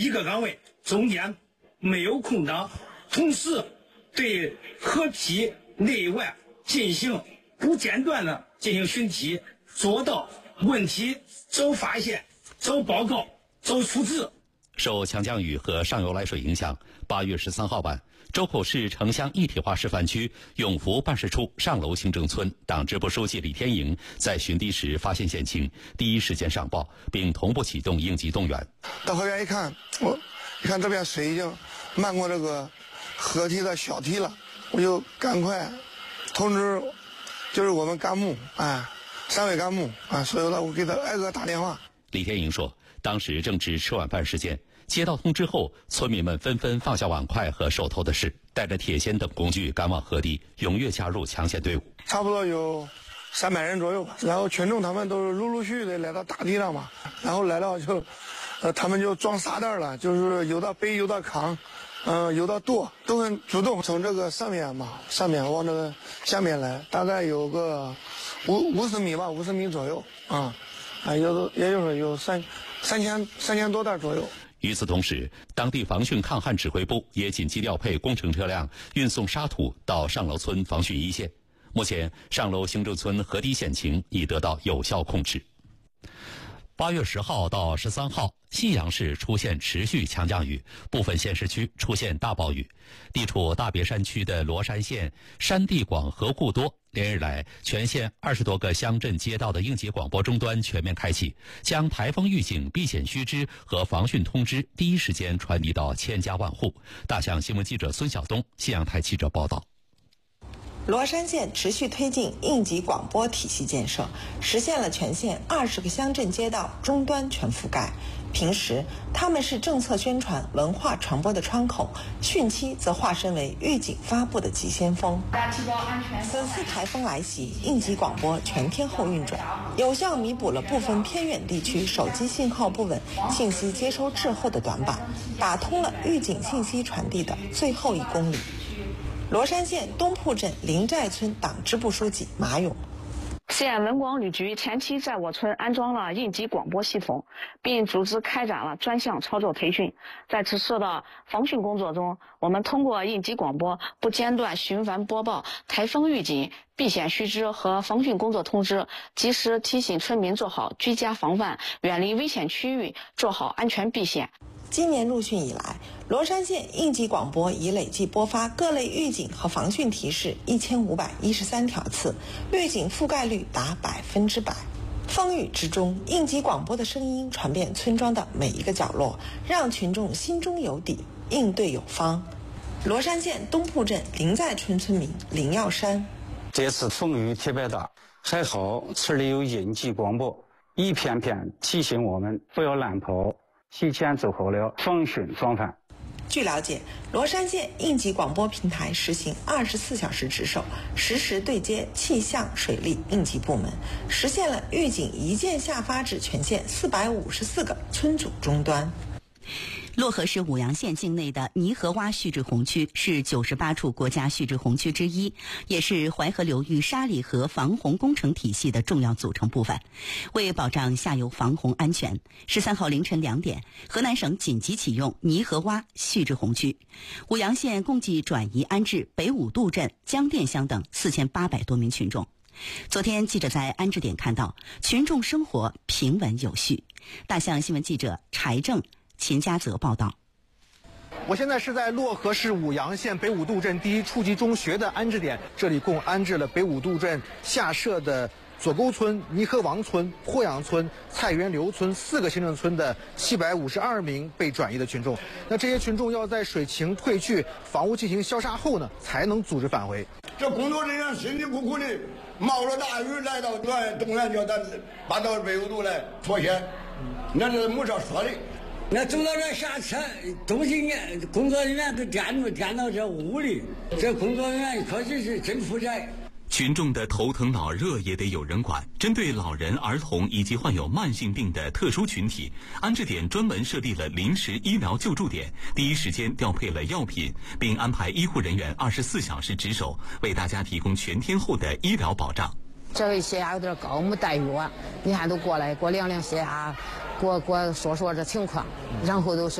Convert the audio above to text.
一个岗位中间没有空档，同时对河堤内外进行不间断的进行巡堤，做到问题早发现、早报告、早处置。 受强降雨和上游来水影响，8月13号晚，周口市城乡一体化示范区永福办事处上楼行政村党支部书记李天颖在巡堤时发现险情，第一时间上报，并同步启动应急动员。 到河边一看，一看这边水已经漫过这个河堤的小堤了，我就赶快通知，就是我们干部3位干部所有的我给他挨个打电话。 李天颖说，当时正值吃晚饭时间，接到通知后，村民们纷纷放下碗筷和手头的事，带着铁锨等工具赶往河堤，踊跃加入抢险队伍。 差不多有300人左右吧，然后群众他们都是陆陆续续的来到大堤上嘛，然后来到他们就装沙袋了，就是有的背有的扛，有的剁，都很主动，从这个上面往这个下面来，大概有个50米吧，50米左右也就是有3000多袋左右。 与此同时，当地防汛抗旱指挥部也紧急调配工程车辆运送沙土到上楼村防汛一线。目前，上楼行政村河堤险情已得到有效控制。8月10号到13号，信阳市出现持续强降雨，部分县市区出现大暴雨。地处大别山区的罗山县山地广河库多，连日来全县20多个乡镇街道的应急广播终端全面开启，将台风预警、避险须知和防汛通知第一时间传递到千家万户。大象新闻记者孙晓东，信阳台记者报道。 罗山县持续推进应急广播体系建设，实现了全县20个乡镇街道终端全覆盖。平时，他们是政策宣传、文化传播的窗口；汛期则化身为预警发布的急先锋。此次台风来袭，应急广播全天候运转，有效弥补了部分偏远地区手机信号不稳、信息接收滞后的短板，打通了预警信息传递的最后1公里。罗山县东铺镇临寨村党支部书记马勇。 县文广旅局前期在我村安装了应急广播系统，并组织开展了专项操作培训。在此次的防汛工作中，我们通过应急广播不间断循环播报台风预警、避险须知和防汛工作通知，及时提醒村民做好居家防范，远离危险区域，做好安全避险。 今年入汛以来，罗山县应急广播已累计播发各类预警和防汛提示1513条次，预警覆盖率达100%。风雨之中，应急广播的声音传遍村庄的每一个角落，让群众心中有底，应对有方。罗山县东铺镇临寨村村民林耀山： 这次风雨特别大，还好村里有应急广播，一片片提醒我们不要乱跑，提前做好了防汛防范。 据了解，罗山县应急广播平台实行24小时值守，实时对接气象、水利应急部门，实现了预警一键下发至全县454个村组终端。 漯河市舞阳县境内的泥河洼蓄滞洪区是98处国家蓄滞洪区之一，也是淮河流域沙里河防洪工程体系的重要组成部分。为保障下游防洪安全，13号凌晨2点，河南省紧急启用泥河洼蓄滞洪区。舞阳县共计转移安置北五渡镇、江店乡等4800多名群众。昨天，记者在安置点看到，群众生活平稳有序。大象新闻记者柴正、秦家泽报道。 我现在是在漯河市舞阳县北五渡镇第一初级中学的安置点，这里共安置了北五渡镇下设的左沟村、泥河王村、鄱阳村、菜园刘村4个行政村的752名被转移的群众。那这些群众要在水情退去、房屋进行消杀后呢，才能组织返回。 这工作人员辛辛苦苦的冒着大雨来到东源，叫咱搬到北五渡来脱险，那是没啥说的。 那走到这下车，东西呢，工作人员都颠到这屋里，这工作人员可真是真负责。 群众的头疼脑热也得有人管。针对老人、儿童以及患有慢性病的特殊群体，安置点专门设立了临时医疗救助点，第一时间调配了药品，并安排医护人员24小时值守，为大家提供全天候的医疗保障。 这回血压有点高，没带药，你看都过来给我量量血压，给我说这情况，然后都是